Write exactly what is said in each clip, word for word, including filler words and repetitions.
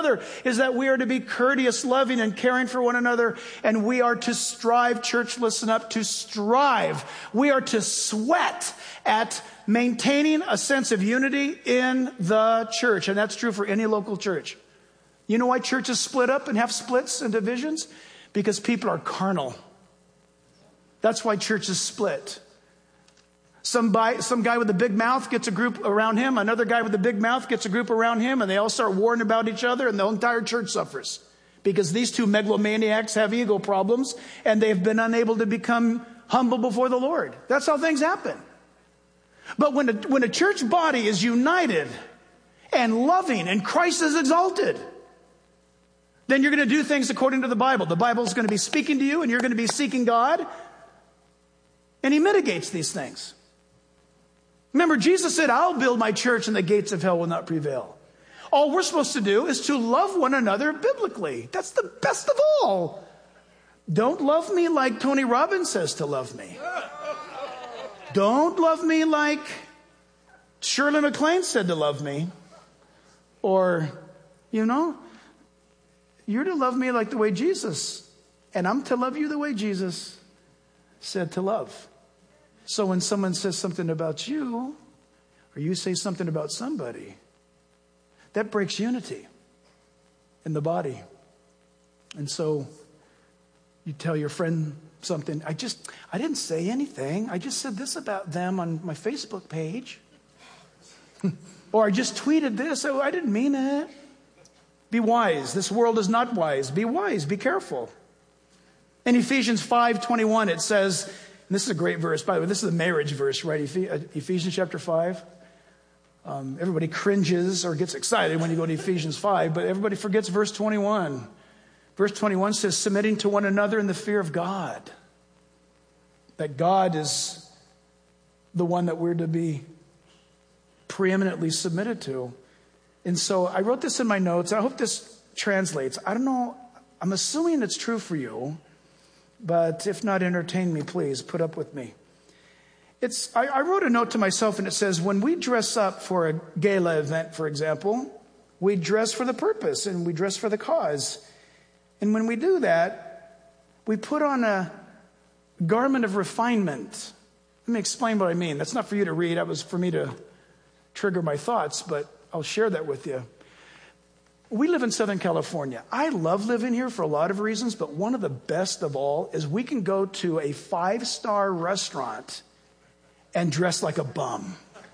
another is that we are to be courteous, loving, and caring for one another. And we are to strive, church, listen up, to strive. We are to sweat at maintaining a sense of unity in the church. And that's true for any local church. You know why churches split up and have splits and divisions? Because people are carnal. That's why churches split. Some, by, some guy with a big mouth gets a group around him. Another guy with a big mouth gets a group around him. And they all start warring about each other. And the entire church suffers. Because these two megalomaniacs have ego problems. And they've been unable to become humble before the Lord. That's how things happen. But when a, when a church body is united and loving and Christ is exalted, then you're going to do things according to the Bible. The Bible is going to be speaking to you and you're going to be seeking God. And he mitigates these things. Remember, Jesus said, I'll build my church and the gates of hell will not prevail. All we're supposed to do is to love one another biblically. That's the best of all. Don't love me like Tony Robbins says to love me. Don't love me like Shirley MacLaine said to love me. Or, you know, you're to love me like the way Jesus, and I'm to love you the way Jesus said to love. So when someone says something about you, or you say something about somebody, that breaks unity in the body. And so you tell your friend something. I just, I didn't say anything. I just said this about them on my Facebook page. Or I just tweeted this. Oh, I didn't mean it. Be wise. This world is not wise. Be wise. Be careful. In Ephesians five twenty-one, it says, and this is a great verse, by the way, this is a marriage verse, right? Ephesians chapter five. Um, everybody cringes or gets excited when you go to Ephesians five, but everybody forgets verse twenty-one. Verse twenty-one says, submitting to one another in the fear of God. That God is the one that we're to be preeminently submitted to. And so I wrote this in my notes. I hope this translates. I don't know. I'm assuming it's true for you. But if not, entertain me, please. Put up with me. It's. I, I wrote a note to myself, and it says, when we dress up for a gala event, for example, we dress for the purpose, and we dress for the cause. And when we do that, we put on a garment of refinement. Let me explain what I mean. That's not for you to read. That was for me to trigger my thoughts, but I'll share that with you. We live in Southern California. I love living here for a lot of reasons, but one of the best of all is we can go to a five-star restaurant and dress like a bum.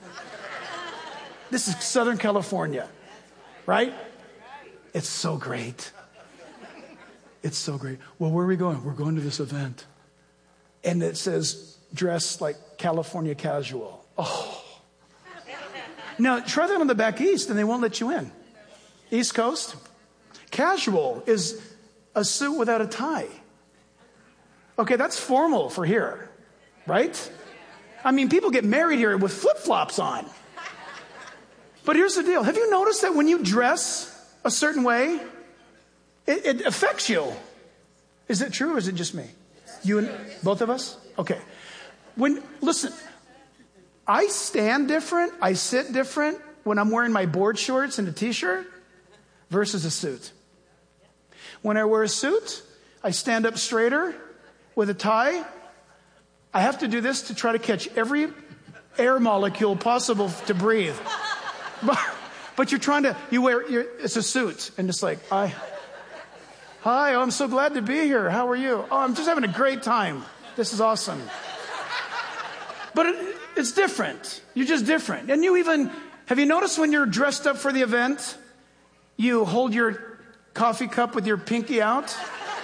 This is Southern California, right? It's so great. It's so great. Well, where are we going? We're going to this event. And it says, dress like California casual. Oh. Now, try that on the back east and they won't let you in. East Coast. Casual is a suit without a tie. Okay, that's formal for here, right? I mean, people get married here with flip-flops on. But here's the deal. Have you noticed that when you dress a certain way, it, it affects you? Is it true or is it just me? You and both of us? Okay. When, listen, I stand different, I sit different when I'm wearing my board shorts and a t-shirt versus a suit. When I wear a suit, I stand up straighter with a tie. I have to do this to try to catch every air molecule possible to breathe. But, but you're trying to, you wear, you're, it's a suit. And it's like, I, hi, oh, I'm so glad to be here. How are you? Oh, I'm just having a great time. This is awesome. But it, it's different. You're just different. And you even, have you noticed when you're dressed up for the event, you hold your coffee cup with your pinky out?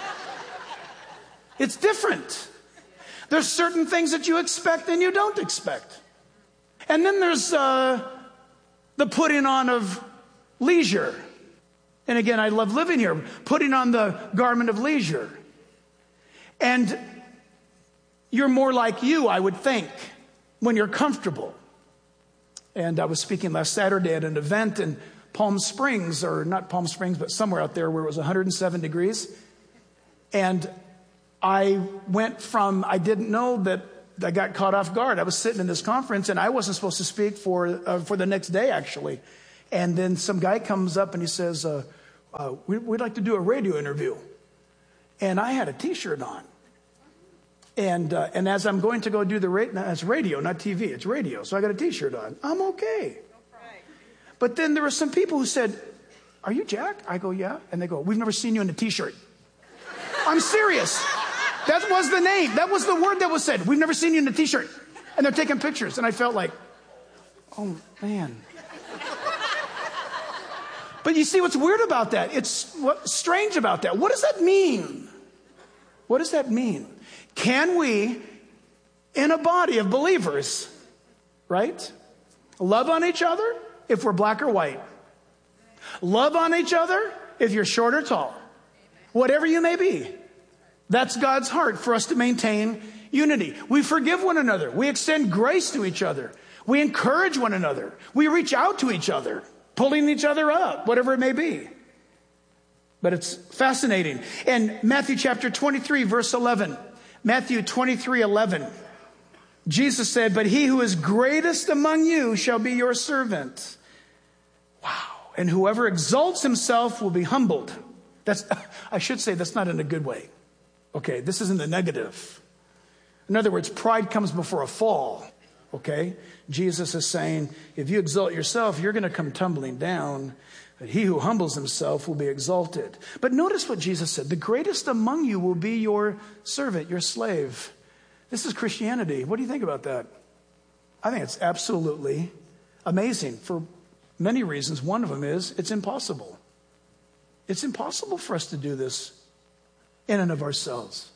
It's different. There's certain things that you expect and you don't expect. And then there's uh, the putting on of leisure. And again, I love living here. Putting on the garment of leisure. And you're more like you, I would think, when you're comfortable. And I was speaking last Saturday at an event in Palm Springs, or not Palm Springs, but somewhere out there where it was one hundred seven degrees. And I went from, I didn't know that I got caught off guard. I was sitting in this conference and I wasn't supposed to speak for uh, for the next day, actually. And then some guy comes up and he says, uh, uh, we, we'd like to do a radio interview. And I had a T-shirt on. And uh, and as I'm going to go do the radio, it's radio, not T V, it's radio. So I got a T-shirt on. I'm okay. But then there were some people who said, are you Jack? I go, yeah. And they go, we've never seen you in a T-shirt. I'm serious. That was the name. That was the word that was said. We've never seen you in a T-shirt. And they're taking pictures. And I felt like, oh, man. But you see what's weird about that? It's what's strange about that. What does that mean? What does that mean? Can we, in a body of believers, right, love on each other if we're black or white? Love on each other if you're short or tall. Whatever you may be. That's God's heart for us to maintain unity. We forgive one another. We extend grace to each other. We encourage one another. We reach out to each other, pulling each other up, whatever it may be. But it's fascinating. In Matthew chapter twenty-three, verse eleven, Matthew twenty-three, eleven, Jesus said, but he who is greatest among you shall be your servant. Wow. And whoever exalts himself will be humbled. That's, I should say that's not in a good way. Okay, this isn't the negative. In other words, pride comes before a fall. Okay? Jesus is saying, if you exalt yourself, you're going to come tumbling down. But he who humbles himself will be exalted. But notice what Jesus said. The greatest among you will be your servant, your slave. This is Christianity. What do you think about that? I think it's absolutely amazing for many reasons. One of them is it's impossible. It's impossible for us to do this in and of ourselves.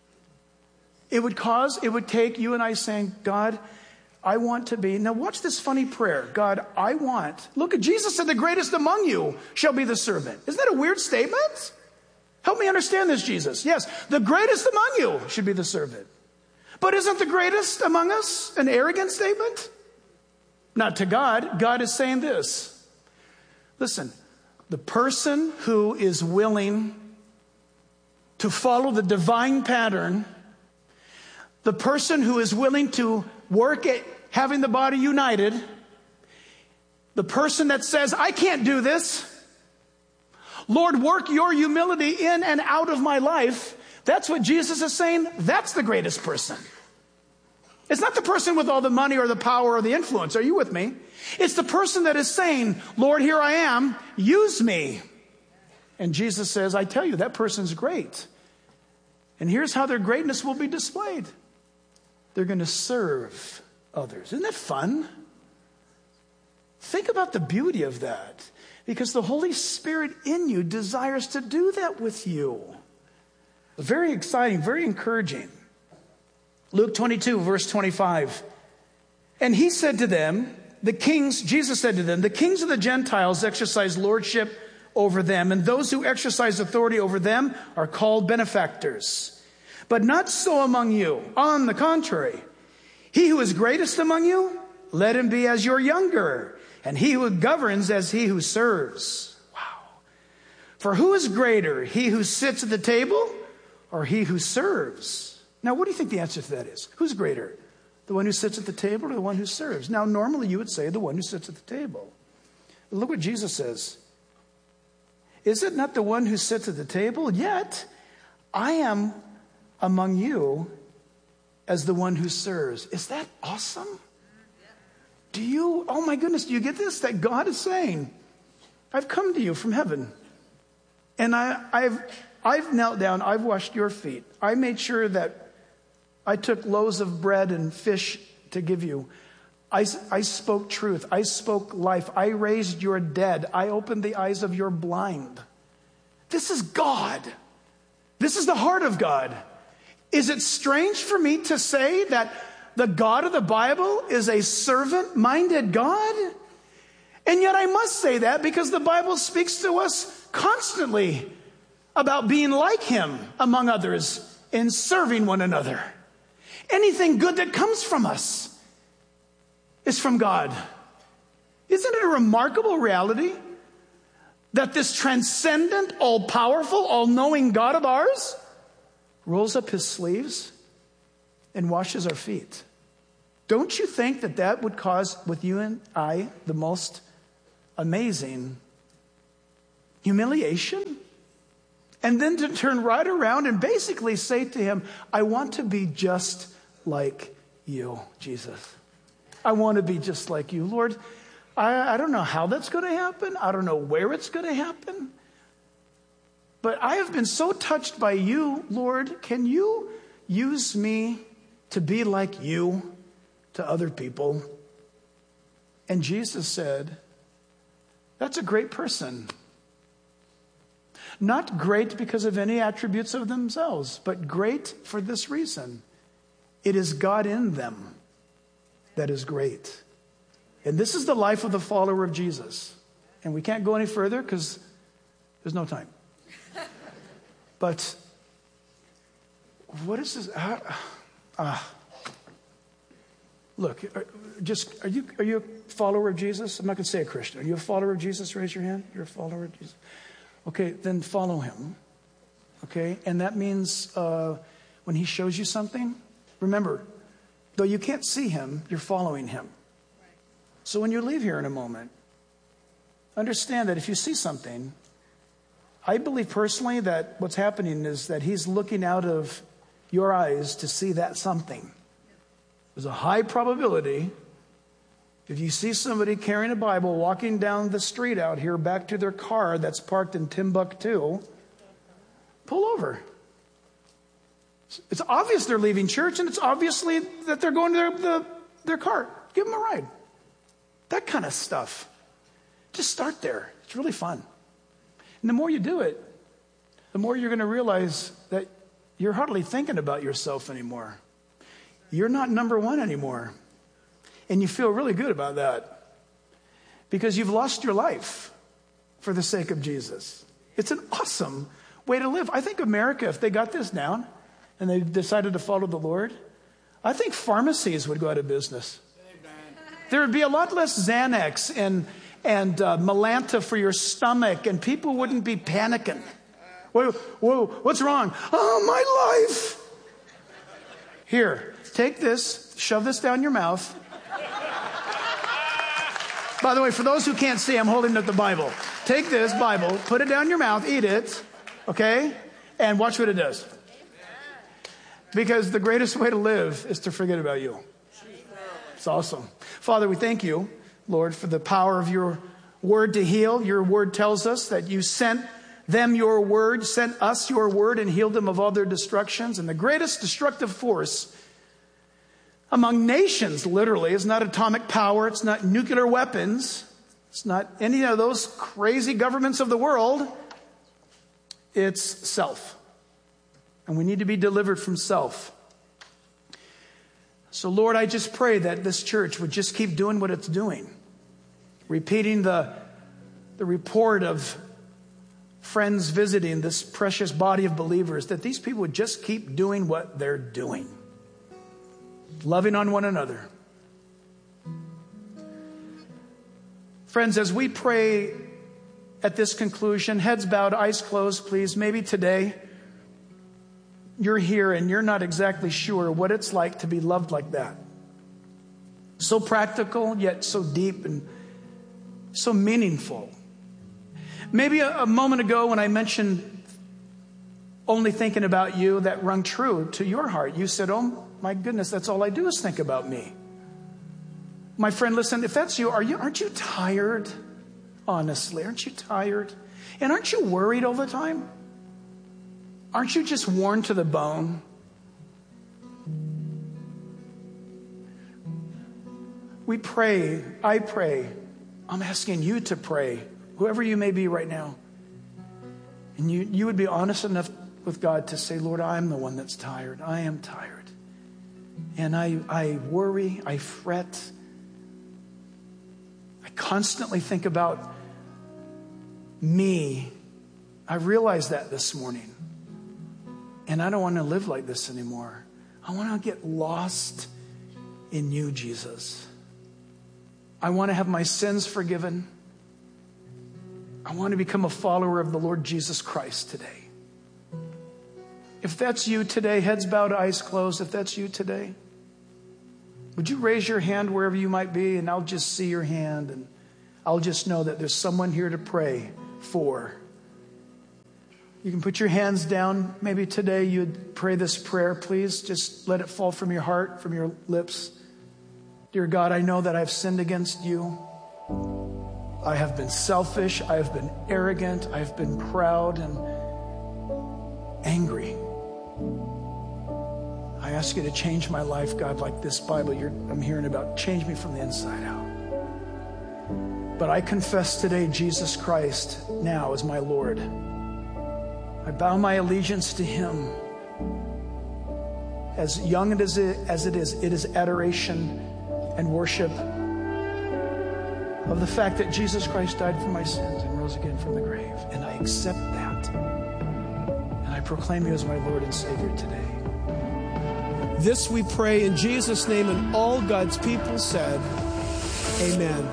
It would cause, it would take you and I saying, God, I want to be. Now watch this funny prayer. God, I want. Look at Jesus said the greatest among you shall be the servant. Isn't that a weird statement? Help me understand this, Jesus. Yes, the greatest among you should be the servant. But isn't the greatest among us an arrogant statement? Not to God. God is saying this. Listen, the person who is willing to follow the divine pattern, the person who is willing to work at having the body united, the person that says, I can't do this. Lord, work your humility in and out of my life. That's what Jesus is saying. That's the greatest person. It's not the person with all the money or the power or the influence. Are you with me? It's the person that is saying, Lord, here I am. Use me. And Jesus says, I tell you, that person's great. And here's how their greatness will be displayed. They're going to serve others. Isn't that fun? Think about the beauty of that. Because the Holy Spirit in you desires to do that with you. Very exciting, very encouraging. Luke twenty-two, verse twenty-five. And he said to them, the kings, Jesus said to them, the kings of the Gentiles exercise lordship over them, and those who exercise authority over them are called benefactors. But not so among you. On the contrary, he who is greatest among you, let him be as your younger, and he who governs as he who serves. Wow. For who is greater, he who sits at the table or he who serves? Now, what do you think the answer to that is? Who's greater? The one who sits at the table or the one who serves? Now, normally you would say the one who sits at the table. But look what Jesus says. Is it not the one who sits at the table? Yet, I am among you as the one who serves. Is that awesome? Do you, oh my goodness, do you get this? That God is saying, I've come to you from heaven. And I, I've, I've knelt down, I've washed your feet. I made sure that I took loaves of bread and fish to give you. I, I spoke truth. I spoke life. I raised your dead. I opened the eyes of your blind. This is God. This is the heart of God. Is it strange for me to say that the God of the Bible is a servant-minded God? And yet I must say that because the Bible speaks to us constantly about being like him, among others, in serving one another. Anything good that comes from us is from God. Isn't it a remarkable reality that this transcendent, all-powerful, all-knowing God of ours rolls up his sleeves and washes our feet? Don't you think that that would cause with you and I the most amazing humiliation, and then to turn right around and basically say to him, I want to be just like you, Jesus. I want to be just like you. Lord, I, I don't know how that's going to happen. I don't know where it's going to happen. But I have been so touched by you, Lord. Can you use me to be like you to other people? And Jesus said, that's a great person. Not great because of any attributes of themselves, but great for this reason. It is God in them that is great. And this is the life of the follower of Jesus. And we can't go any further because there's no time. But what is this? Uh, uh, look, just are you are you a follower of Jesus? I'm not going to say a Christian. Are you a follower of Jesus? Raise your hand. You're a follower of Jesus. Okay, then follow him. Okay, and that means uh, when he shows you something, remember, though you can't see him, you're following him. So when you leave here in a moment, understand that if you see something, I believe personally that what's happening is that he's looking out of your eyes to see that something. There's a high probability if you see somebody carrying a Bible walking down the street out here back to their car that's parked in Timbuktu, pull over. It's obvious they're leaving church, and it's obviously that they're going to their, the, their car. Give them a ride. That kind of stuff. Just start there. It's really fun. And the more you do it, the more you're going to realize that you're hardly thinking about yourself anymore. You're not number one anymore. And you feel really good about that because you've lost your life for the sake of Jesus. It's an awesome way to live. I think America, if they got this down and they decided to follow the Lord, I think pharmacies would go out of business. There would be a lot less Xanax and, and uh, Melanta for your stomach, and people wouldn't be panicking. Whoa, whoa, what's wrong? Oh, my life. Here, take this, shove this down your mouth. By the way, for those who can't see, I'm holding up the Bible. Take this Bible, put it down your mouth, eat it, okay? And watch what it does. Because the greatest way to live is to forget about you. It's awesome. Father, we thank you, Lord, for the power of your word to heal. Your word tells us that you sent them your word, sent us your word, and healed them of all their destructions. And the greatest destructive force among nations, literally, is not atomic power. It's not nuclear weapons. It's not any of those crazy governments of the world. It's self. And we need to be delivered from self. So, Lord, I just pray that this church would just keep doing what it's doing. Repeating the, the report of friends visiting this precious body of believers, that these people would just keep doing what they're doing. Loving on one another. Friends, as we pray at this conclusion, heads bowed, eyes closed, please. Maybe today you're here and you're not exactly sure what it's like to be loved like that. So practical, yet so deep and so meaningful. Maybe a, a moment ago when I mentioned only thinking about you, that rung true to your heart. You said, oh my goodness, that's all I do is think about me. My friend, listen, if that's you, are you, aren't you tired? Honestly, aren't you tired? And aren't you worried all the time? Aren't you just worn to the bone? We pray, I pray, I'm asking you to pray, whoever you may be right now. And you, you would be honest enough with God to say, Lord, I'm the one that's tired. I am tired. And I, I worry, I fret. I constantly think about me. I realized that this morning. And I don't want to live like this anymore. I want to get lost in you, Jesus. I want to have my sins forgiven. I want to become a follower of the Lord Jesus Christ today. If that's you today, heads bowed, eyes closed, if that's you today, would you raise your hand wherever you might be, and I'll just see your hand, and I'll just know that there's someone here to pray for You can put your hands down. Maybe today you'd pray this prayer, please. Just let it fall from your heart, from your lips. Dear God, I know that I've sinned against you. I have been selfish. I have been arrogant. I have been proud and angry. I ask you to change my life, God, like this Bible you're, I'm hearing about. Change me from the inside out. But I confess today Jesus Christ now as my Lord. I bow my allegiance to him. As young as it, as it is, it is adoration and worship of the fact that Jesus Christ died for my sins and rose again from the grave. And I accept that. And I proclaim you as my Lord and Savior today. This we pray in Jesus' name, and all God's people said, amen.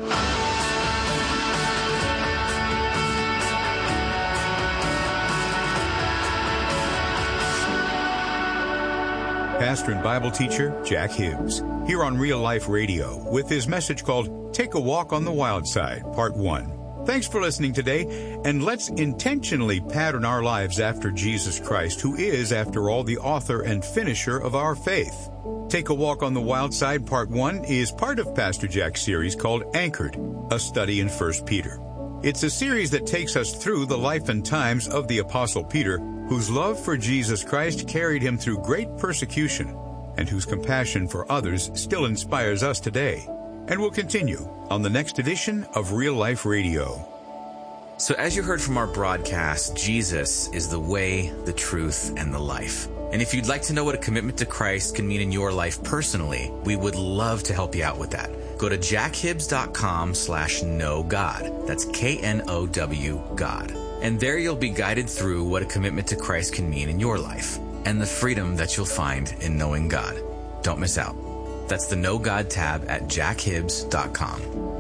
Pastor and Bible teacher Jack Hibbs, here on Real Life Radio with his message called Take a Walk on the Wild Side, Part one. Thanks for listening today, and let's intentionally pattern our lives after Jesus Christ, who is, after all, the author and finisher of our faith. Take a Walk on the Wild Side, Part one is part of Pastor Jack's series called Anchored, a study in First Peter. It's a series that takes us through the life and times of the Apostle Peter, whose love for Jesus Christ carried him through great persecution, and whose compassion for others still inspires us today. And we'll continue on the next edition of Real Life Radio. So as you heard from our broadcast, Jesus is the way, the truth, and the life. And if you'd like to know what a commitment to Christ can mean in your life personally, we would love to help you out with that. Go to jackhibbs.com slash know God. That's K N O W God. And there you'll be guided through what a commitment to Christ can mean in your life and the freedom that you'll find in knowing God. Don't miss out. That's the Know God tab at jackhibbs dot com.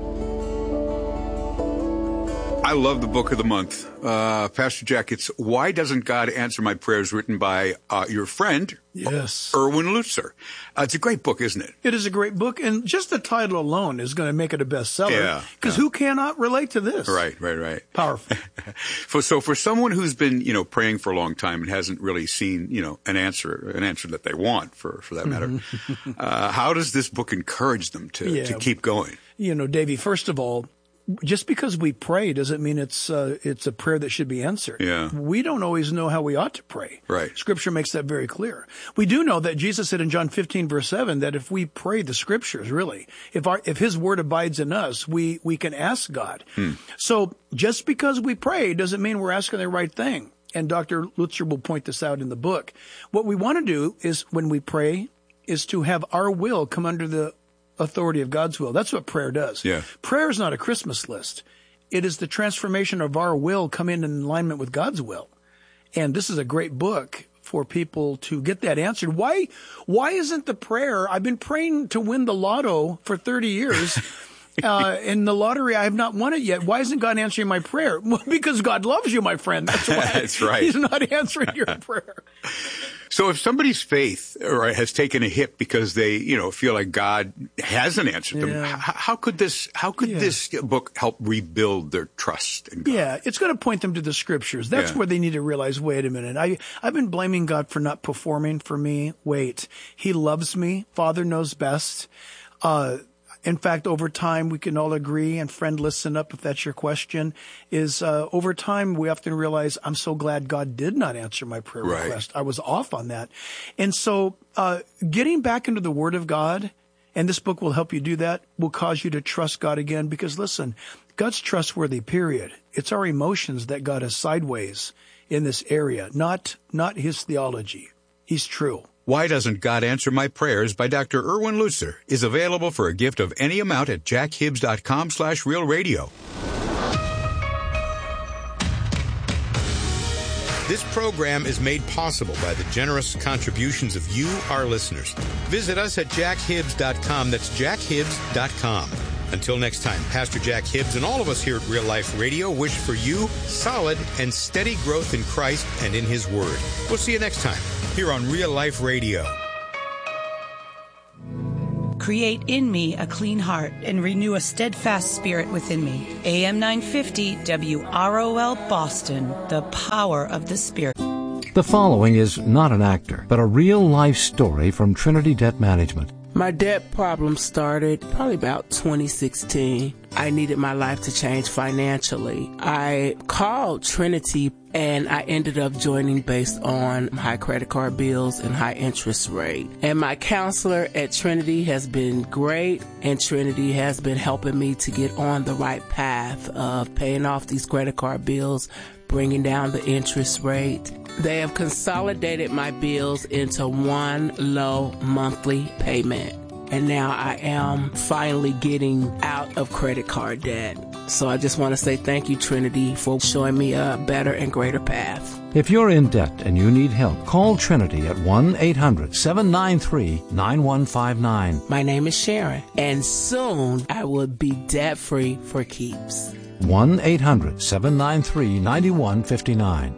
I love the book of the month. Uh, Pastor Jack, it's Why Doesn't God Answer My Prayers, written by uh, your friend, yes, Erwin Lutzer. Uh, it's a great book, isn't it? It is a great book, and just the title alone is going to make it a bestseller. Yeah. Because yeah. who cannot relate to this? Right, right, right. Powerful. for, so for someone who's been, you know, praying for a long time and hasn't really seen, you know, an answer, an answer that they want, for, for that matter, uh, how does this book encourage them to, yeah. to keep going? You know, Davey, first of all, just because we pray doesn't mean it's uh, it's a prayer that should be answered. Yeah. We don't always know how we ought to pray. Right. Scripture makes that very clear. We do know that Jesus said in John fifteen, verse seven, that if we pray the Scriptures, really, if our if His Word abides in us, we, we can ask God. Hmm. So just because we pray doesn't mean we're asking the right thing. And Doctor Lutzer will point this out in the book. What we want to do is, when we pray, is to have our will come under the authority of God's will. That's what prayer does. Yeah. Prayer is not a Christmas list. It is the transformation of our will coming in alignment with God's will. And this is a great book for people to get that answered. Why, why isn't the prayer, I've been praying to win the lotto for thirty years. Uh, in the lottery, I have not won it yet. Why isn't God answering my prayer? Well, because God loves you, my friend. That's why. That's right. He's not answering your prayer. So if somebody's faith or has taken a hit because they, you know, feel like God hasn't answered them, Yeah. how, how could this, how could Yeah. this book help rebuild their trust in God? Yeah, it's going to point them to the Scriptures. That's Yeah. where they need to realize, wait a minute, I, I've been blaming God for not performing for me. Wait, He loves me. Father knows best. Uh, In fact, over time, we can all agree, and friend, listen up if that's your question, is uh, over time, we often realize, I'm so glad God did not answer my prayer Right. request. I was off on that. And so uh, getting back into the Word of God, and this book will help you do that, will cause you to trust God again. Because listen, God's trustworthy, period. It's our emotions that got us sideways in this area, not not His theology. He's true. Why Doesn't God Answer My Prayers by Doctor Erwin Lutzer is available for a gift of any amount at jackhibbs.com slash real radio. This program is made possible by the generous contributions of you, our listeners. Visit us at jackhibbs dot com. That's jackhibbs dot com. Until next time, Pastor Jack Hibbs and all of us here at Real Life Radio wish for you solid and steady growth in Christ and in His Word. We'll see you next time here on Real Life Radio. Create in me a clean heart and renew a steadfast spirit within me. A M nine fifty W R O L Boston, the power of the Spirit. The following is not an actor, but a real-life story from Trinity Debt Management. My debt problem started probably about twenty sixteen. I needed my life to change financially. I called Trinity and I ended up joining based on high credit card bills and high interest rate. And my counselor at Trinity has been great, and Trinity has been helping me to get on the right path of paying off these credit card bills, bringing down the interest rate. They have consolidated my bills into one low monthly payment. And now I am finally getting out of credit card debt. So I just want to say thank you, Trinity, for showing me a better and greater path. If you're in debt and you need help, call Trinity at one eight hundred seven nine three nine one five nine. My name is Sharon, and soon I will be debt-free for keeps. one eight hundred seven nine three nine one five nine.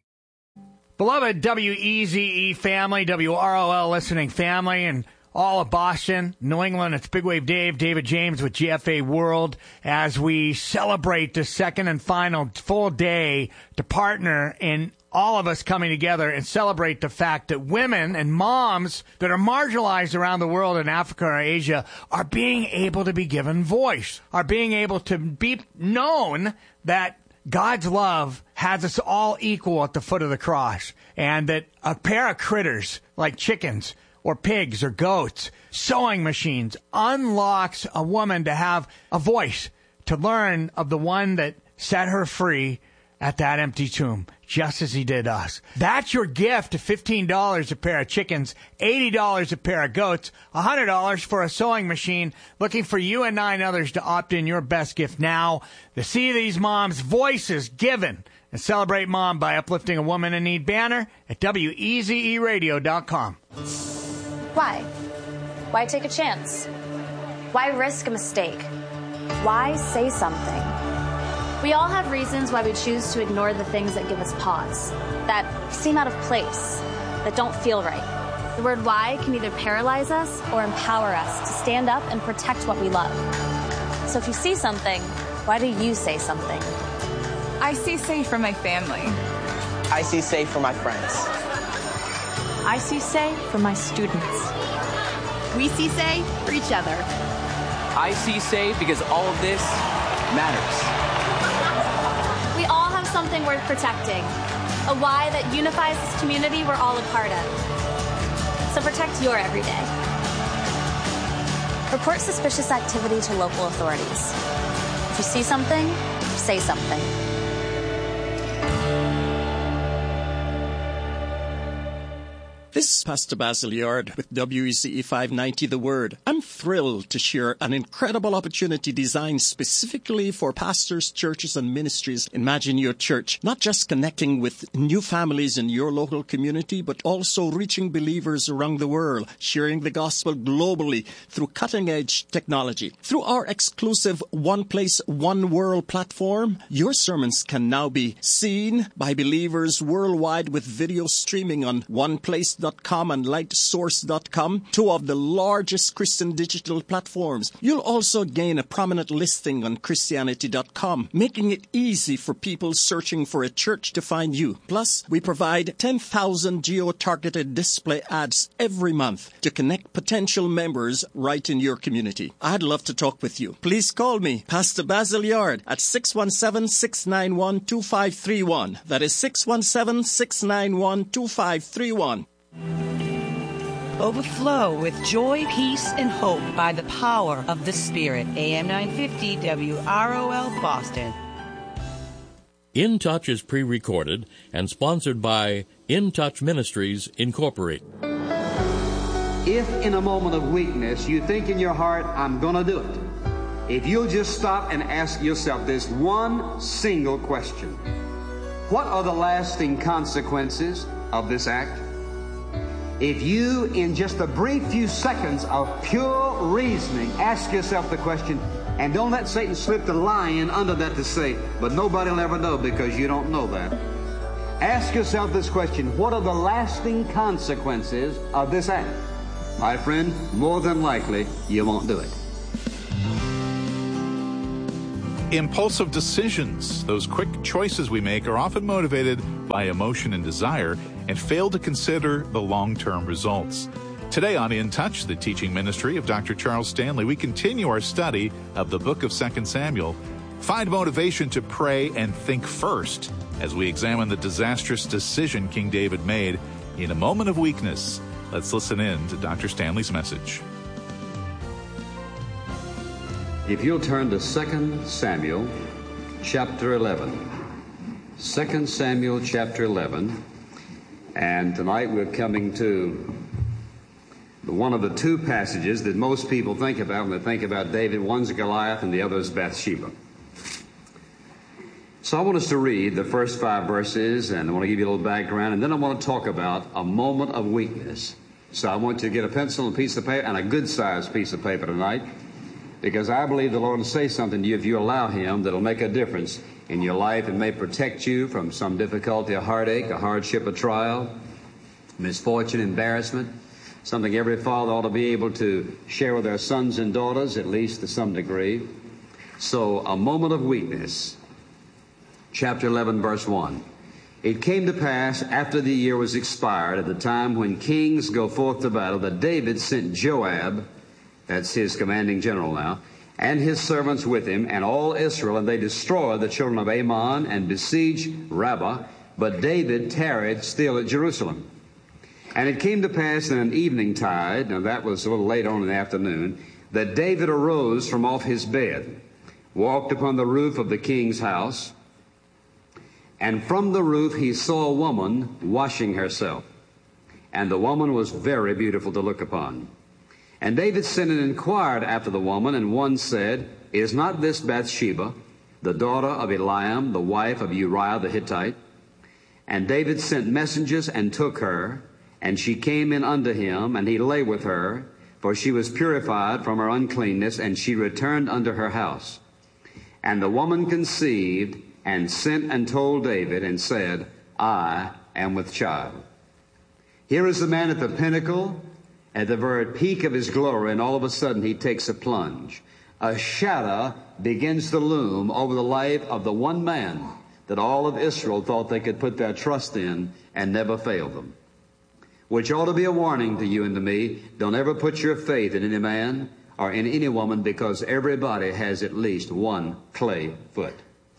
Beloved W E Z E family, W R O L listening family, and all of Boston, New England, it's Big Wave Dave, David James with G F A World, as we celebrate the second and final full day to partner in all of us coming together and celebrate the fact that women and moms that are marginalized around the world in Africa or Asia are being able to be given voice, are being able to be known that God's love has us all equal at the foot of the cross, and that a pair of critters like chickens or pigs or goats, sewing machines, unlocks a woman to have a voice, to learn of the one that set her free at that empty tomb, just as he did us. That's your gift, fifteen dollars a pair of chickens, eighty dollars a pair of goats, one hundred dollars for a sewing machine. Looking for you and nine others to opt in your best gift now, to see these moms' voices given, and celebrate Mom by uplifting a woman in need banner at W E Z E radio dot com. Why? Why take a chance? Why risk a mistake? Why say something? We all have reasons why we choose to ignore the things that give us pause, that seem out of place, that don't feel right. The word why can either paralyze us or empower us to stand up and protect what we love. So if you see something, why do you say something? I see safe for my family. I see safe for my friends. I see say for my students. We see say for each other. I see say because all of this matters. We all have something worth protecting, a why that unifies this community we're all a part of. So protect your everyday. Report suspicious activity to local authorities. If you see something, say something. This is Pastor Basil Yard with W E Z E five ninety The Word. I'm thrilled to share an incredible opportunity designed specifically for pastors, churches, and ministries. Imagine your church not just connecting with new families in your local community, but also reaching believers around the world, sharing the gospel globally through cutting-edge technology. Through our exclusive One Place, One World platform, your sermons can now be seen by believers worldwide with video streaming on One Place dot com and light source dot com, two of the largest Christian digital platforms. You'll also gain a prominent listing on Christianity dot com, making it easy for people searching for a church to find you. Plus, we provide ten thousand geo-targeted display ads every month to connect potential members right in your community. I'd love to talk with you. Please call me, Pastor Basil Yard, at six one seven, six nine one, two five three one. That is six one seven, six nine one, two five three one. Overflow with joy, peace, and hope by the power of the Spirit. A M nine fifty W R O L Boston. In Touch is pre-recorded and sponsored by In Touch Ministries, Incorporated. If in a moment of weakness you think in your heart, I'm going to do it, if you'll just stop and ask yourself this one single question: what are the lasting consequences of this act? If you, in just a brief few seconds of pure reasoning, ask yourself the question, and don't let Satan slip the lie in under that to say, but nobody will ever know because you don't know that. Ask yourself this question: what are the lasting consequences of this act? my friend, more than likely you won't do it. Impulsive decisions, those quick choices we make, are often motivated by emotion and desire and fail to consider the long-term results. Today on In Touch, the teaching ministry of Doctor Charles Stanley, we continue our study of the book of Second Samuel. Find motivation to pray and think first as we examine the disastrous decision King David made in a moment of weakness. Let's listen in to Doctor Stanley's message. If you'll turn to Second Samuel chapter eleven. Second Samuel chapter eleven. And tonight we're coming to one of the two passages that most people think about when they think about David. One's Goliath and the other is Bathsheba. So I want us to read the first five verses, and I want to give you a little background, and then I want to talk about a moment of weakness. So I want you to get a pencil and a piece of paper, and a good-sized piece of paper tonight, because I believe the Lord will say something to you if you allow Him that'll make a difference in your life and may protect you from some difficulty, a heartache, a hardship, a trial, misfortune, embarrassment, something every father ought to be able to share with their sons and daughters, at least to some degree. So, a moment of weakness. Chapter eleven, verse one. It came to pass, after the year was expired, at the time when kings go forth to battle, that David sent Joab, that's his commanding general now, and his servants with him, and all Israel, and they destroyed the children of Ammon and besieged Rabbah, but David tarried still at Jerusalem. And it came to pass in an evening tide, now that was a little late on in the afternoon, that David arose from off his bed, walked upon the roof of the king's house, and from the roof he saw a woman washing herself. And the woman was very beautiful to look upon. And David sent and inquired after the woman, and one said, Is not this Bathsheba, the daughter of Eliam, the wife of Uriah the Hittite? And David sent messengers and took her, and she came in unto him, and he lay with her, for she was purified from her uncleanness, and she returned unto her house. And the woman conceived, and sent and told David, and said, I am with child. Here is the man at the pinnacle, at the very peak of his glory, and all of a sudden he takes a plunge. A shadow begins to loom over the life of the one man that all of Israel thought they could put their trust in and never failed them. Which ought to be a warning to you and to me. Don't ever put your faith in any man or in any woman, because everybody has at least one clay foot.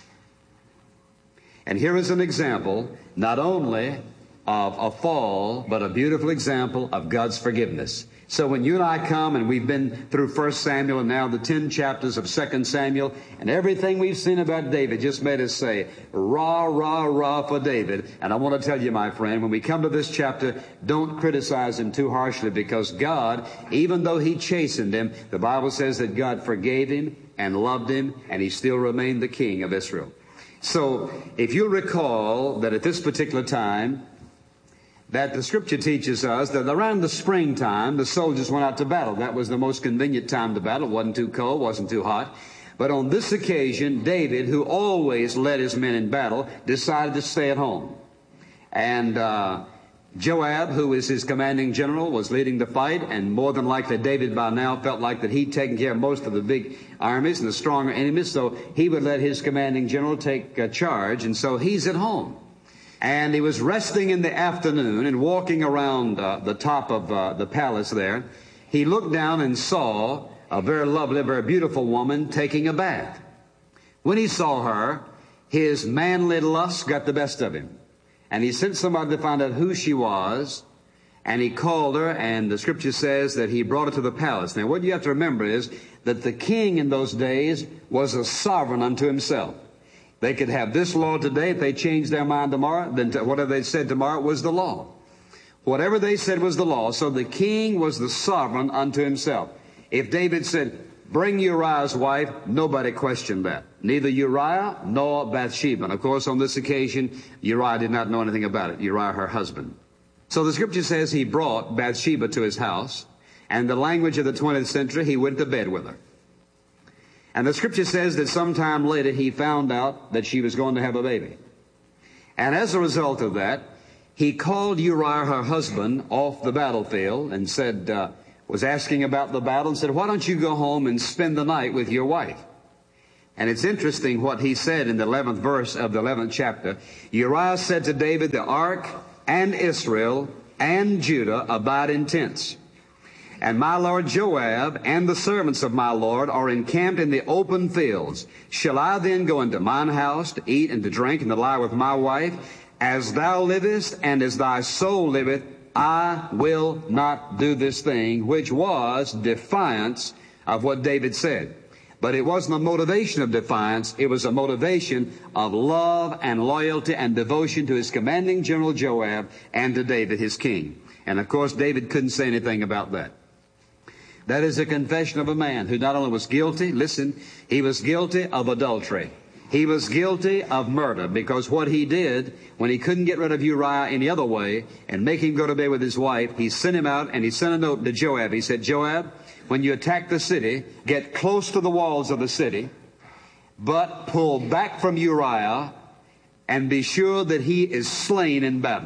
And here is an example, not only of a fall, but a beautiful example of God's forgiveness. So when you and I come, and we've been through First Samuel and now the ten chapters of Second Samuel, and everything we've seen about David just made us say, rah, rah, rah for David. And I want to tell you, my friend, when we come to this chapter, don't criticize him too harshly, because God, even though he chastened him, the Bible says that God forgave him and loved him, and he still remained the king of Israel. So if you'll recall that at this particular time, that the scripture teaches us that around the springtime, the soldiers went out to battle. That was the most convenient time to battle. It wasn't too cold, wasn't too hot. But on this occasion, David, who always led his men in battle, decided to stay at home. And uh, Joab, who is his commanding general, was leading the fight, and more than likely David by now felt like that he'd taken care of most of the big armies and the stronger enemies, so he would let his commanding general take uh, charge, and so he's at home. And he was resting in the afternoon and walking around uh, the top of uh, the palace there. He looked down and saw a very lovely, very beautiful woman taking a bath. When he saw her, his manly lust got the best of him. And he sent somebody to find out who she was, and he called her, and the scripture says that he brought her to the palace. Now, what you have to remember is that the king in those days was a sovereign unto himself. They could have this law today. If they changed their mind tomorrow, then whatever they said tomorrow was the law. Whatever they said was the law. So the king was the sovereign unto himself. If David said, bring Uriah's wife, nobody questioned that. Neither Uriah nor Bathsheba. And of course, on this occasion, Uriah did not know anything about it. Uriah, her husband. So the scripture says he brought Bathsheba to his house, and the language of the twentieth century, he went to bed with her. And the scripture says that sometime later he found out that she was going to have a baby. And as a result of that, he called Uriah, her husband, off the battlefield and said, uh, was asking about the battle and said, why don't you go home and spend the night with your wife? And it's interesting what he said in the eleventh verse of the eleventh chapter. Uriah said to David, the ark and Israel and Judah abide in tents. And my lord Joab and the servants of my lord are encamped in the open fields. Shall I then go into mine house to eat and to drink and to lie with my wife? As thou livest and as thy soul liveth, I will not do this thing, which was defiance of what David said. But it wasn't a motivation of defiance. It was a motivation of love and loyalty and devotion to his commanding general Joab and to David, his king. And of course, David couldn't say anything about that. That is a confession of a man who not only was guilty, listen, he was guilty of adultery. He was guilty of murder, because what he did when he couldn't get rid of Uriah any other way and make him go to bed with his wife, he sent him out and he sent a note to Joab. He said, Joab, when you attack the city, get close to the walls of the city, but pull back from Uriah and be sure that he is slain in battle.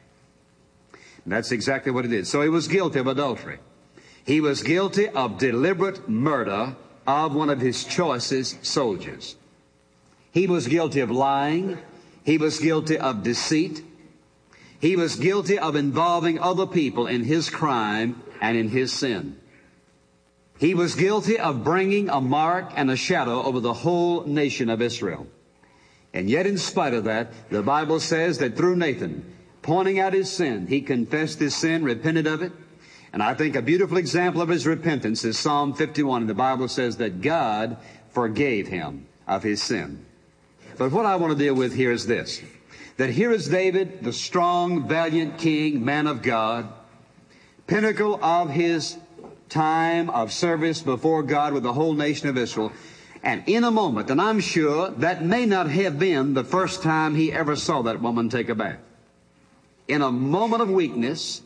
And that's exactly what he did. So he was guilty of adultery. He was guilty of deliberate murder of one of his choicest soldiers. He was guilty of lying. He was guilty of deceit. He was guilty of involving other people in his crime and in his sin. He was guilty of bringing a mark and a shadow over the whole nation of Israel. And yet, in spite of that, the Bible says that through Nathan, pointing out his sin, he confessed his sin, repented of it. And I think a beautiful example of his repentance is Psalm fifty-one. And the Bible says that God forgave him of his sin. But what I want to deal with here is this, that here is David, the strong, valiant king, man of God, pinnacle of his time of service before God with the whole nation of Israel. And in a moment, and I'm sure that may not have been the first time he ever saw that woman take a bath. In a moment of weakness,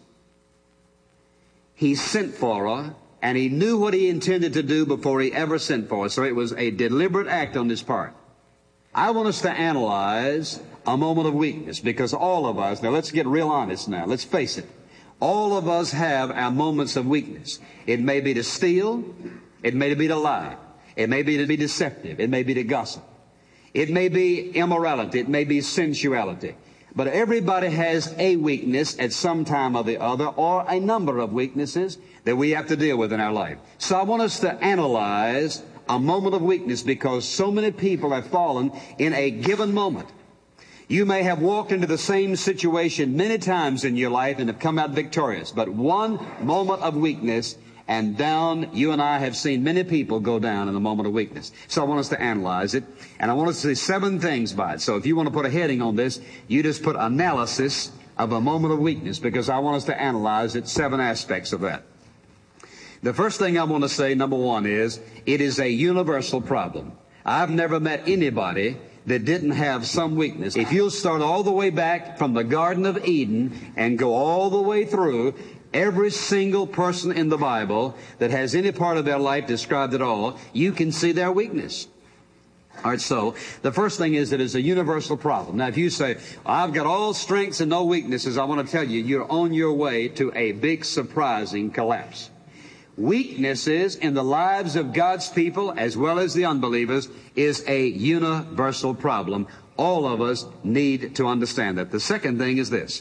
he sent for her, and he knew what he intended to do before he ever sent for her. So it was a deliberate act on his part. I want us to analyze a moment of weakness, because all of us, now let's get real honest now, let's face it, all of us have our moments of weakness. It may be to steal, it may be to lie, it may be to be deceptive, it may be to gossip, it may be immorality, it may be sensuality. But everybody has a weakness at some time or the other, or a number of weaknesses that we have to deal with in our life. So I want us to analyze a moment of weakness, because so many people have fallen in a given moment. You may have walked into the same situation many times in your life and have come out victorious, but one moment of weakness, and down, you and I have seen many people go down in a moment of weakness. So I want us to analyze it, and I want us to say seven things by it. So if you want to put a heading on this, you just put analysis of a moment of weakness, because I want us to analyze it, seven aspects of that. The first thing I want to say, number one, is it is a universal problem. I've never met anybody that didn't have some weakness. If you'll start all the way back from the Garden of Eden and go all the way through, every single person in the Bible that has any part of their life described at all, you can see their weakness. All right, so the first thing is that it's a universal problem. Now, if you say, I've got all strengths and no weaknesses, I want to tell you, you're on your way to a big, surprising collapse. Weaknesses in the lives of God's people, as well as the unbelievers, is a universal problem. All of us need to understand that. The second thing is this,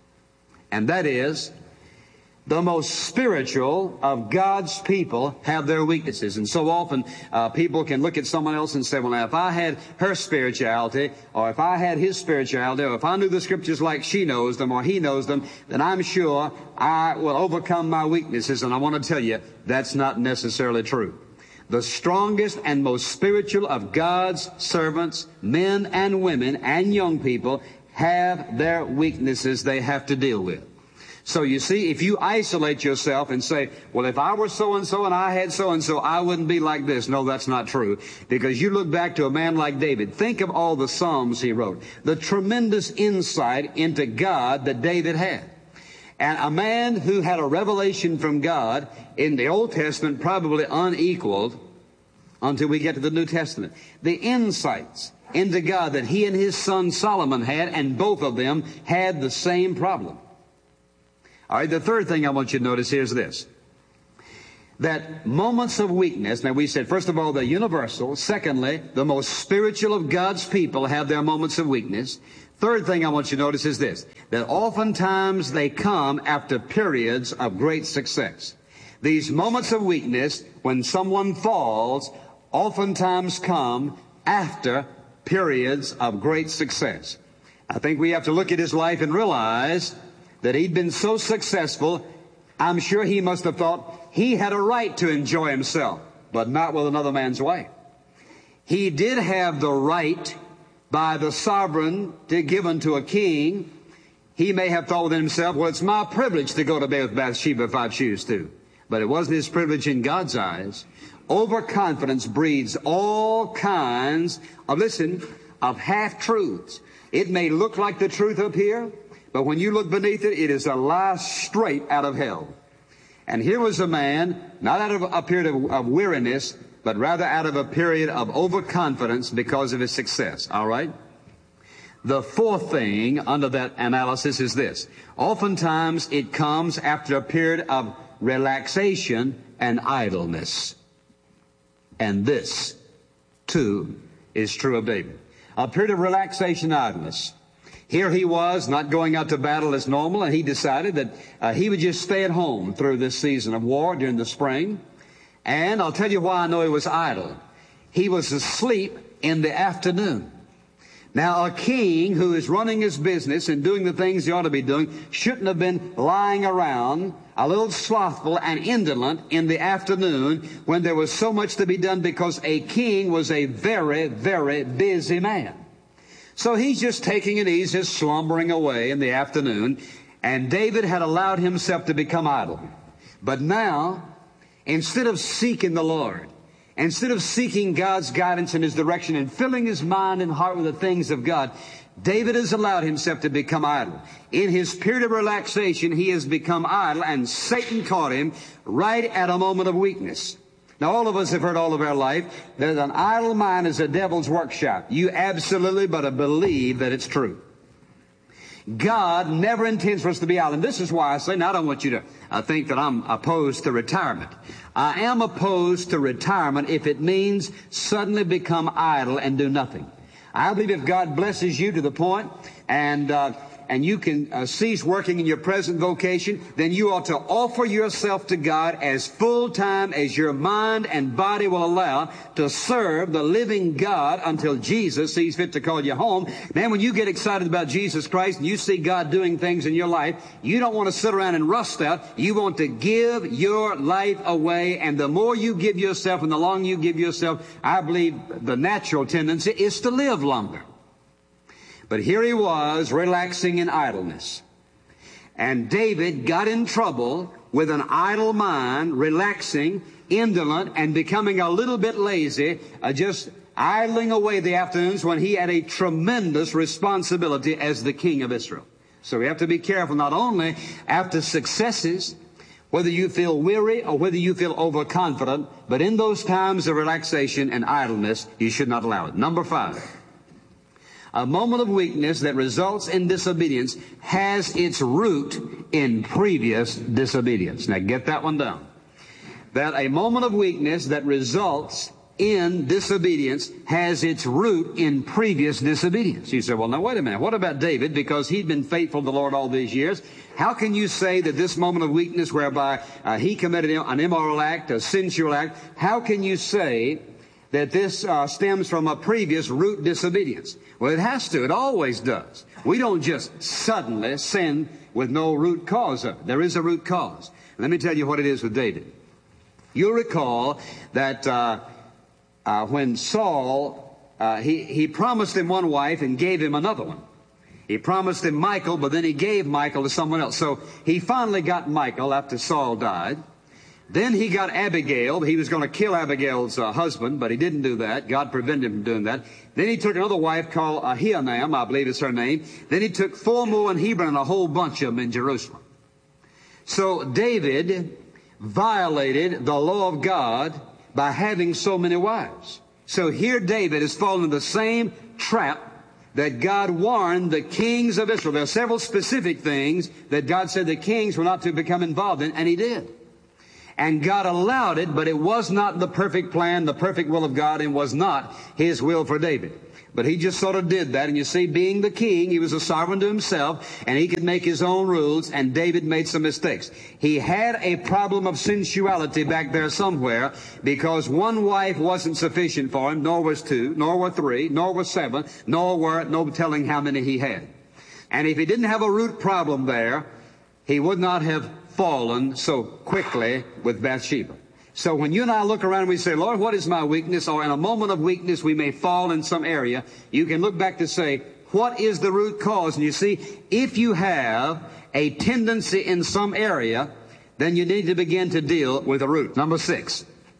and that is, the most spiritual of God's people have their weaknesses. And so often uh, people can look at someone else and say, well, now, if I had her spirituality, or if I had his spirituality, or if I knew the Scriptures like she knows them or he knows them, then I'm sure I will overcome my weaknesses. And I want to tell you, that's not necessarily true. The strongest and most spiritual of God's servants, men and women and young people, have their weaknesses they have to deal with. So you see, if you isolate yourself and say, well, if I were so-and-so and I had so-and-so, I wouldn't be like this. No, that's not true. Because you look back to a man like David. Think of all the Psalms he wrote. The tremendous insight into God that David had. And a man who had a revelation from God in the Old Testament probably unequaled until we get to the New Testament. The insights into God that he and his son Solomon had, and both of them had the same problem. All right, the third thing I want you to notice here is this. that moments of weakness, now we said, first of all, they're universal. Secondly, the most spiritual of God's people have their moments of weakness. Third thing I want you to notice is this, that oftentimes they come after periods of great success. These moments of weakness, when someone falls, oftentimes come after periods of great success. I think we have to look at his life and realize that he'd been so successful, I'm sure he must have thought he had a right to enjoy himself, but not with another man's wife. He did have the right by the sovereignty given to a king. He may have thought within himself, well, it's my privilege to go to bed with Bathsheba if I choose to. But it wasn't his privilege in God's eyes. Overconfidence breeds all kinds of, listen, of half-truths. It may look like the truth up here, but when you look beneath it, it is a lie straight out of hell. And here was a man, not out of a period of, of weariness, but rather out of a period of overconfidence because of his success. All right? The fourth thing under that analysis is this. Oftentimes it comes after a period of relaxation and idleness. And this, too, is true of David. A period of relaxation and idleness. Here he was, not going out to battle as normal, and he decided that uh, he would just stay at home through this season of war during the spring. And I'll tell you why I know he was idle. He was asleep in the afternoon. Now, a king who is running his business and doing the things he ought to be doing shouldn't have been lying around a little slothful and indolent in the afternoon when there was so much to be done, because a king was a very, very busy man. So he's just taking it easy, slumbering away in the afternoon, and David had allowed himself to become idle. But now, instead of seeking the Lord, instead of seeking God's guidance and His direction and filling his mind and heart with the things of God, David has allowed himself to become idle. In his period of relaxation, he has become idle, and Satan caught him right at a moment of weakness. Now, all of us have heard all of our life that an idle mind is a devil's workshop. You absolutely but believe that it's true. God never intends for us to be idle. And this is why I say, now I don't want you to uh, think that I'm opposed to retirement. I am opposed to retirement if it means suddenly become idle and do nothing. I believe if God blesses you to the point and uh, and you can uh, cease working in your present vocation, then you ought to offer yourself to God as full-time as your mind and body will allow to serve the living God until Jesus sees fit to call you home. Man, when you get excited about Jesus Christ and you see God doing things in your life, you don't want to sit around and rust out. You want to give your life away, and the more you give yourself and the longer you give yourself, I believe the natural tendency is to live longer. But here he was, relaxing in idleness. And David got in trouble with an idle mind, relaxing, indolent, and becoming a little bit lazy, uh, just idling away the afternoons when he had a tremendous responsibility as the king of Israel. So we have to be careful, not only after successes, whether you feel weary or whether you feel overconfident, but in those times of relaxation and idleness, you should not allow it. Number five. A moment of weakness that results in disobedience has its root in previous disobedience. Now get that one down. That a moment of weakness that results in disobedience has its root in previous disobedience. You say, well, now wait a minute. What about David? Because he'd been faithful to the Lord all these years. How can you say that this moment of weakness whereby uh, he committed an immoral act, a sensual act, how can you say that this uh, stems from a previous root disobedience? Well, it has to. It always does. We don't just suddenly sin with no root cause of it. There is a root cause. Let me tell you what it is with David. You'll recall that uh, uh, when Saul, uh, he, he promised him one wife and gave him another one. He promised him Michal, but then he gave Michal to someone else. So he finally got Michal after Saul died. Then he got Abigail. He was going to kill Abigail's uh, husband, but he didn't do that. God prevented him from doing that. Then he took another wife called Ahinoam, I believe is her name. Then he took four more in Hebron and a whole bunch of them in Jerusalem. So David violated the law of God by having so many wives. So here David has fallen into the same trap that God warned the kings of Israel. There are several specific things that God said the kings were not to become involved in, and he did. And God allowed it, but it was not the perfect plan, the perfect will of God, and was not His will for David. But he just sort of did that. And you see, being the king, he was a sovereign to himself, and he could make his own rules, and David made some mistakes. He had a problem of sensuality back there somewhere, because one wife wasn't sufficient for him, nor was two, nor were three, nor were seven, nor were no telling how many he had. And if he didn't have a root problem there, he would not have fallen so quickly with Bathsheba. So when you and I look around and we say, Lord, what is my weakness? Or in a moment of weakness, we may fall in some area. You can look back to say, what is the root cause? And you see, if you have a tendency in some area, then you need to begin to deal with the root. Number six,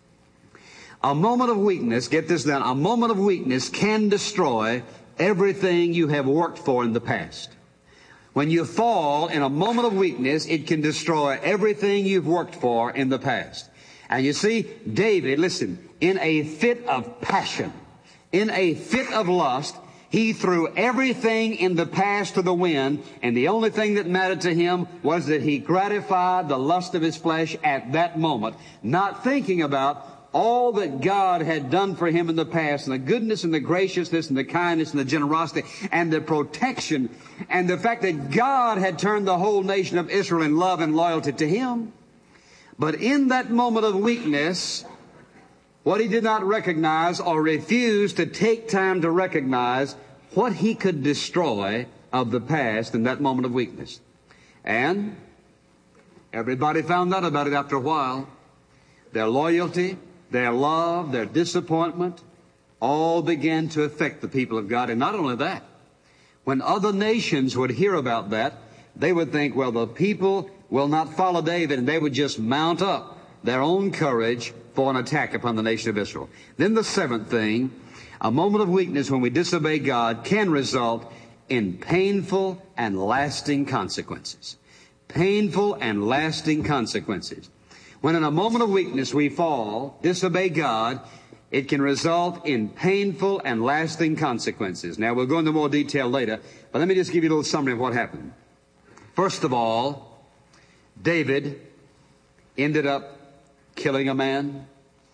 a moment of weakness, get this down, a moment of weakness can destroy everything you have worked for in the past. When you fall in a moment of weakness, it can destroy everything you've worked for in the past. And you see, David, listen, in a fit of passion, in a fit of lust, he threw everything in the past to the wind, and the only thing that mattered to him was that he gratified the lust of his flesh at that moment, not thinking about all that God had done for him in the past, and the goodness and the graciousness and the kindness and the generosity and the protection, and the fact that God had turned the whole nation of Israel in love and loyalty to him. But in that moment of weakness, what he did not recognize or refuse to take time to recognize what he could destroy of the past in that moment of weakness. And everybody found out about it after a while. Their loyalty, their love, their disappointment, all began to affect the people of God. And not only that, when other nations would hear about that, they would think, well, the people will not follow David, and they would just mount up their own courage for an attack upon the nation of Israel. Then the seventh thing, a moment of weakness when we disobey God can result in painful and lasting consequences. Painful and lasting consequences. When in a moment of weakness we fall, disobey God, it can result in painful and lasting consequences. Now, we'll go into more detail later, but let me just give you a little summary of what happened. First of all, David ended up killing a man,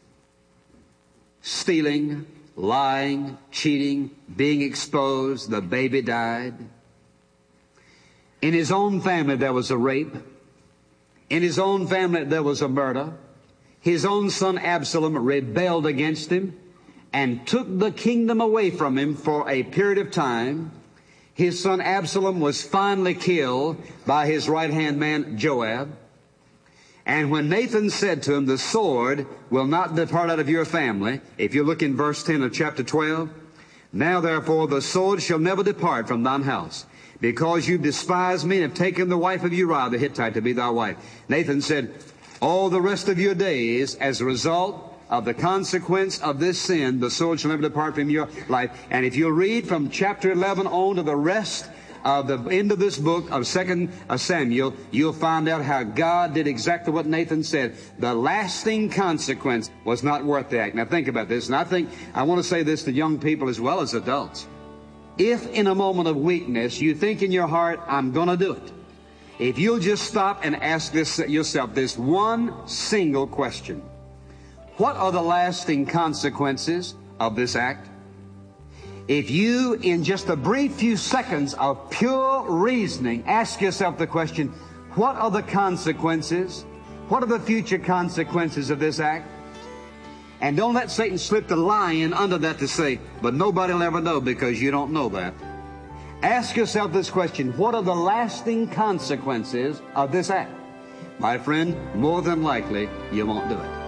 stealing, lying, cheating, being exposed. The baby died. In his own family there was a rape. In his own family there was a murder. His own son Absalom rebelled against him and took the kingdom away from him for a period of time. His son Absalom was finally killed by his right-hand man Joab. And when Nathan said to him, the sword will not depart out of your family, if you look in verse ten of chapter twelve, now therefore the sword shall never depart from thine house, because you despised me and have taken the wife of Uriah the Hittite to be thy wife. Nathan said, all the rest of your days, as a result of the consequence of this sin, the sword shall never depart from your life. And if you'll read from chapter eleven on to the rest of the end of this book of Second Samuel, you'll find out how God did exactly what Nathan said. The lasting consequence was not worth the act. Now think about this, and I think I want to say this to young people as well as adults. If in a moment of weakness you think in your heart, I'm going to do it, if you'll just stop and ask this yourself this one single question: what are the lasting consequences of this act? If you, in just a brief few seconds of pure reasoning, ask yourself the question, what are the consequences? What are the future consequences of this act? And don't let Satan slip the lie in under that to say, but nobody will ever know, because you don't know that. Ask yourself this question, what are the lasting consequences of this act? My friend, more than likely, you won't do it.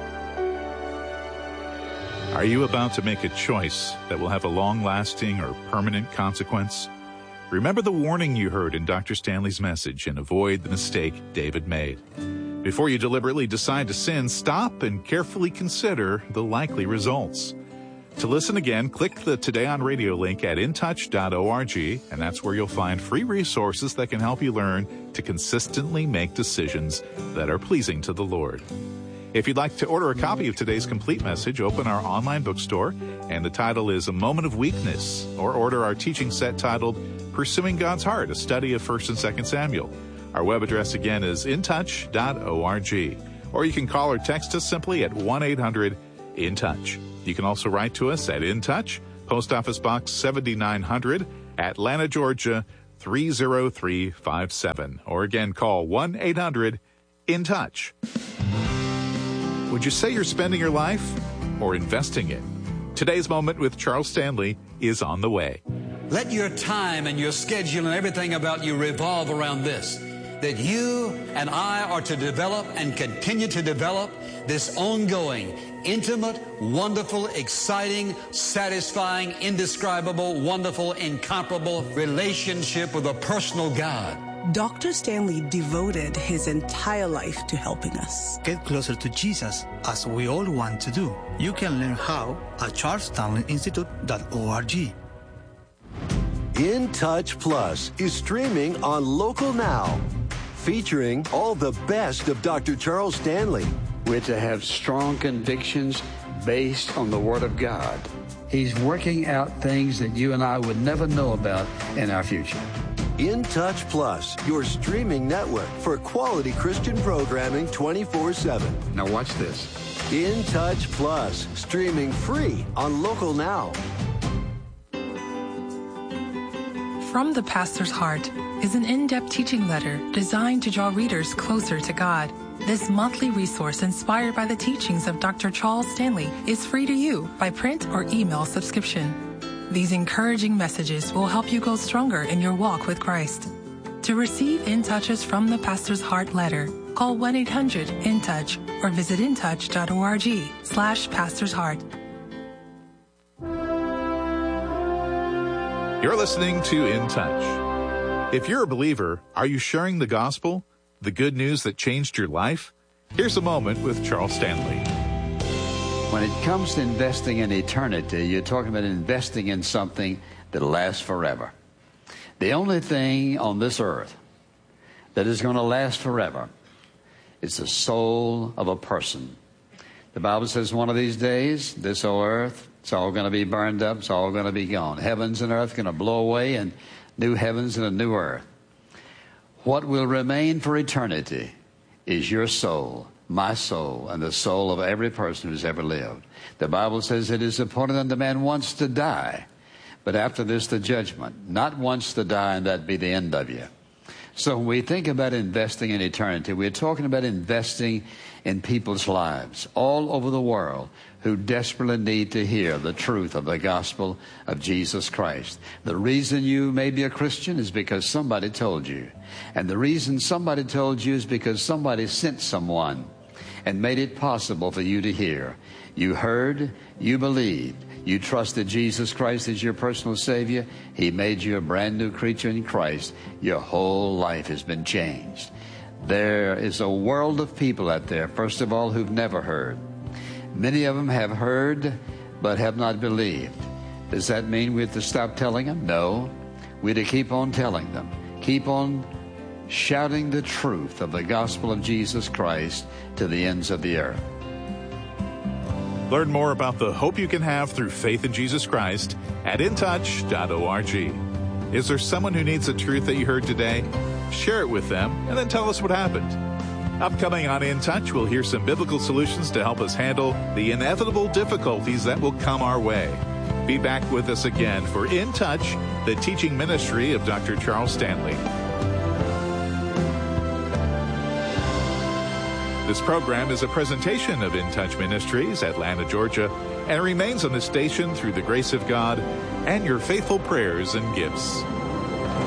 Are you about to make a choice that will have a long-lasting or permanent consequence? Remember the warning you heard in Doctor Stanley's message and avoid the mistake David made. Before you deliberately decide to sin, stop and carefully consider the likely results. To listen again, click the Today on Radio link at in touch dot org, and that's where you'll find free resources that can help you learn to consistently make decisions that are pleasing to the Lord. If you'd like to order a copy of today's complete message, open our online bookstore, and the title is A Moment of Weakness, or order our teaching set titled Pursuing God's Heart, a study of First and Second Samuel. Our web address again is in touch dot org. or you can call or text us simply at one eight hundred in touch. You can also write to us at In Touch, Post Office Box seventy-nine hundred, Atlanta, Georgia, three oh three five seven. Or again, call one eight hundred in touch. Would you say you're spending your life or investing it? Today's Moment with Charles Stanley is on the way. Let your time and your schedule and everything about you revolve around this, that you and I are to develop and continue to develop this ongoing, intimate, wonderful, exciting, satisfying, indescribable, wonderful, incomparable relationship with a personal God. Doctor Stanley devoted his entire life to helping us get closer to Jesus, as we all want to do. You can learn how at charles stanley institute dot org. In Touch Plus is streaming on Local Now, featuring all the best of Doctor Charles Stanley. We're to have strong convictions based on the Word of God. He's working out things that you and I would never know about in our future. In Touch Plus, your streaming network for quality Christian programming twenty-four seven. Now watch this. In Touch Plus, streaming free on Local Now. From the Pastor's Heart is an in-depth teaching letter designed to draw readers closer to God. This monthly resource, inspired by the teachings of Doctor Charles Stanley, is free to you by print or email subscription. These encouraging messages will help you go stronger in your walk with Christ. To receive In Touches from the Pastor's Heart letter, call one eight hundred in touch or visit intouch dot org slash Pastor's Heart. You're listening to In Touch. If you're a believer, are you sharing the gospel, the good news that changed your life? Here's a moment with Charles Stanley. When it comes to investing in eternity, you're talking about investing in something that lasts forever. The only thing on this earth that is going to last forever is the soul of a person. The Bible says one of these days, this whole earth, it's all going to be burned up, it's all going to be gone. Heavens and earth are going to blow away, and new heavens and a new earth. What will remain for eternity is your soul, my soul, and the soul of every person who's ever lived. The Bible says it is appointed unto man once to die, but after this the judgment. Not once to die and that be the end of you. So when we think about investing in eternity, we're talking about investing in people's lives all over the world who desperately need to hear the truth of the gospel of Jesus Christ. The reason you may be a Christian is because somebody told you. And the reason somebody told you is because somebody sent someone and made it possible for you to hear. You heard, you believed, you trusted Jesus Christ as your personal Savior. He made you a brand new creature in Christ. Your whole life has been changed. There is a world of people out there, first of all, who've never heard. Many of them have heard but have not believed. Does that mean we have to stop telling them? No. We're to keep on telling them. Keep on shouting the truth of the gospel of Jesus Christ to the ends of the earth. Learn more about the hope you can have through faith in Jesus Christ at in touch dot org. Is there someone who needs the truth that you heard today? Share it with them and then tell us what happened. Upcoming on In Touch, we'll hear some biblical solutions to help us handle the inevitable difficulties that will come our way. Be back with us again for In Touch, the teaching ministry of Doctor Charles Stanley. This program is a presentation of In Touch Ministries, Atlanta, Georgia, and remains on the station through the grace of God and your faithful prayers and gifts.